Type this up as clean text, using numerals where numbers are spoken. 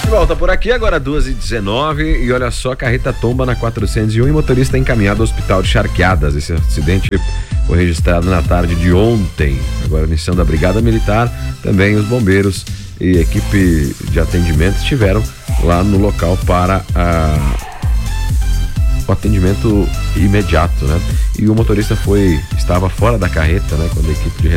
De volta por aqui, agora 2h19, e olha só, carreta tomba na 401 e motorista encaminhado ao hospital de Charqueadas. Esse acidente foi registrado na tarde de ontem. Agora, a missão da Brigada Militar, também os bombeiros e equipe de atendimento estiveram lá no local para o atendimento imediato, né? E o motorista estava fora da carreta, né? Quando a equipe de